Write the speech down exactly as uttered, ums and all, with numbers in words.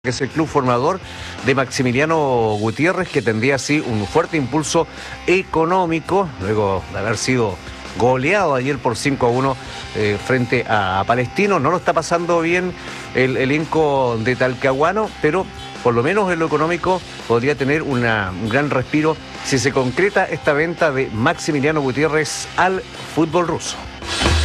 que es el club formador de Maximiliano Gutiérrez, que tendría así un fuerte impulso económico, luego de haber sido goleado ayer por cinco a uno eh, frente a Palestino. No lo está pasando bien el elenco de Talcahuano, pero por lo menos en lo económico podría tener una, un gran respiro si se concreta esta venta de Maximiliano Gutiérrez al fútbol ruso.